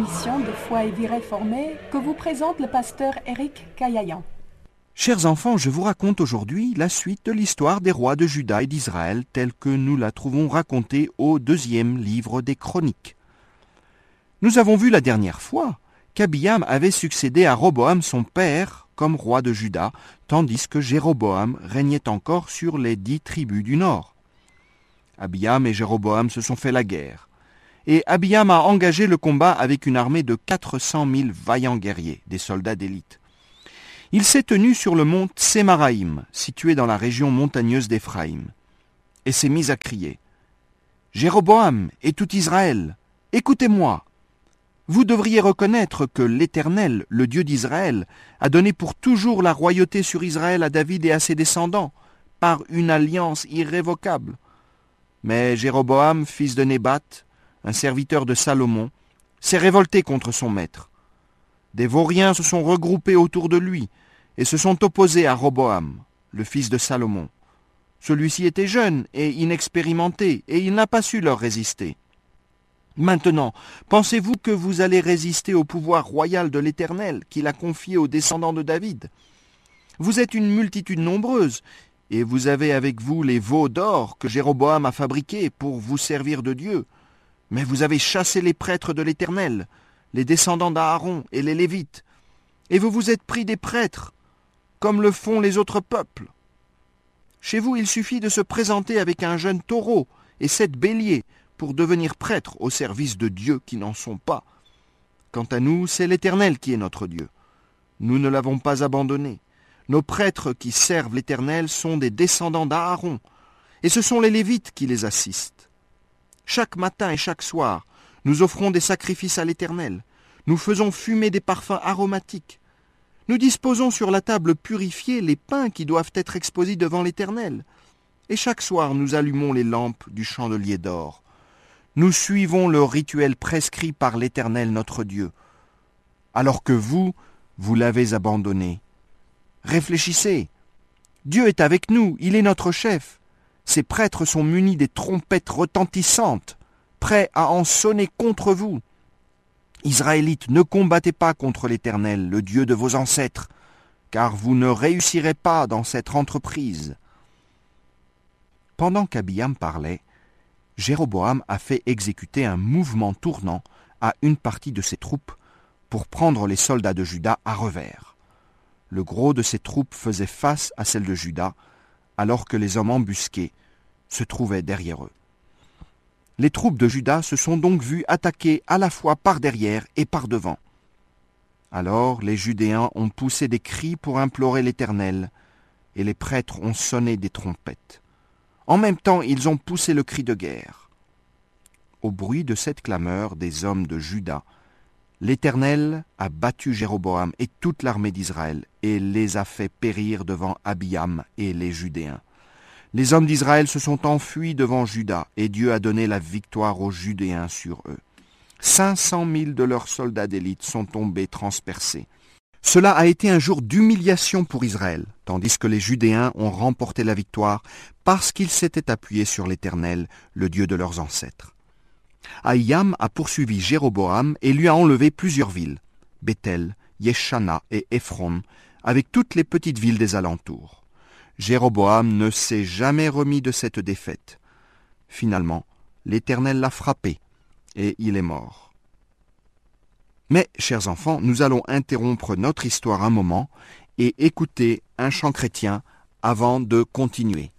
émission de Foi et Vie réformée que vous présente le pasteur Éric Caillayan. Chers enfants, je vous raconte aujourd'hui la suite de l'histoire des rois de Juda et d'Israël telle que nous la trouvons racontée au 2e livre des Chroniques. Nous avons vu la dernière fois qu'Abiam avait succédé à Roboam son père comme roi de Juda, tandis que Jéroboam régnait encore sur les 10 tribus du nord. Abiam et Jéroboam se sont fait la guerre. Et Abiam a engagé le combat avec une armée de 400 000 vaillants guerriers, des soldats d'élite. Il s'est tenu sur le mont Tsémaraïm, situé dans la région montagneuse d'Éphraïm, et s'est mis à crier « Jéroboam et tout Israël, écoutez-moi ! Vous devriez reconnaître que l'Éternel, le Dieu d'Israël, a donné pour toujours la royauté sur Israël à David et à ses descendants, par une alliance irrévocable. Mais Jéroboam, fils de Nébat, un serviteur de Salomon, s'est révolté contre son maître. Des vauriens se sont regroupés autour de lui et se sont opposés à Roboam, le fils de Salomon. Celui-ci était jeune et inexpérimenté et il n'a pas su leur résister. Maintenant, pensez-vous que vous allez résister au pouvoir royal de l'Éternel qu'il a confié aux descendants de David ? Vous êtes une multitude nombreuse et vous avez avec vous les veaux d'or que Jéroboam a fabriqués pour vous servir de Dieu. Mais vous avez chassé les prêtres de l'Éternel, les descendants d'Aaron et les Lévites, et vous vous êtes pris des prêtres, comme le font les autres peuples. Chez vous, il suffit de se présenter avec un jeune taureau et 7 béliers pour devenir prêtre au service de dieux qui n'en sont pas. Quant à nous, c'est l'Éternel qui est notre Dieu. Nous ne l'avons pas abandonné. Nos prêtres qui servent l'Éternel sont des descendants d'Aaron, et ce sont les Lévites qui les assistent. Chaque matin et chaque soir, nous offrons des sacrifices à l'Éternel. Nous faisons fumer des parfums aromatiques. Nous disposons sur la table purifiée les pains qui doivent être exposés devant l'Éternel. Et chaque soir, nous allumons les lampes du chandelier d'or. Nous suivons le rituel prescrit par l'Éternel notre Dieu. Alors que vous l'avez abandonné. Réfléchissez. Dieu est avec nous, il est notre chef. Ces prêtres sont munis des trompettes retentissantes, prêts à en sonner contre vous. Israélites, ne combattez pas contre l'Éternel, le Dieu de vos ancêtres, car vous ne réussirez pas dans cette entreprise. Pendant qu'Abiam parlait, Jéroboam a fait exécuter un mouvement tournant à une partie de ses troupes pour prendre les soldats de Juda à revers. Le gros de ses troupes faisait face à celles de Juda, alors que les hommes embusqués se trouvaient derrière eux. Les troupes de Juda se sont donc vues attaquer à la fois par derrière et par devant. Alors les Judéens ont poussé des cris pour implorer l'Éternel, et les prêtres ont sonné des trompettes. En même temps, ils ont poussé le cri de guerre. Au bruit de cette clameur des hommes de Juda, l'Éternel a battu Jéroboam et toute l'armée d'Israël et les a fait périr devant Abiam et les Judéens. Les hommes d'Israël se sont enfuis devant Juda et Dieu a donné la victoire aux Judéens sur eux. 500 000 de leurs soldats d'élite sont tombés transpercés. Cela a été un jour d'humiliation pour Israël, tandis que les Judéens ont remporté la victoire parce qu'ils s'étaient appuyés sur l'Éternel, le Dieu de leurs ancêtres. Ahiam a poursuivi Jéroboam et lui a enlevé plusieurs villes, Béthel, Yeshana et Éphron, avec toutes les petites villes des alentours. Jéroboam ne s'est jamais remis de cette défaite. Finalement, l'Éternel l'a frappé et il est mort. Mais, chers enfants, nous allons interrompre notre histoire un moment et écouter un chant chrétien avant de continuer.